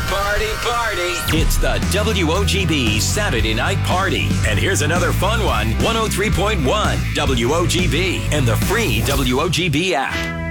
Party, party. It's the WOGB Saturday Night Party. And here's another fun one. 103.1 WOGB and the free WOGB app.